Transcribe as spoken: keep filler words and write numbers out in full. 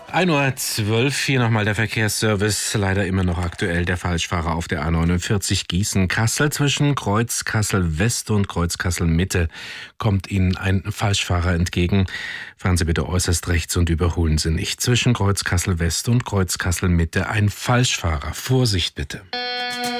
ein Uhr zwölf, hier nochmal der Verkehrsservice, leider immer noch aktuell. Der Falschfahrer auf der A neunundvierzig Gießen-Kassel zwischen Kreuz Kassel West und Kreuz Kassel Mitte kommt Ihnen ein Falschfahrer entgegen. Fahren Sie bitte äußerst rechts und überholen Sie nicht. Zwischen Kreuz Kassel West und Kreuz Kassel Mitte ein Falschfahrer. Vorsicht bitte.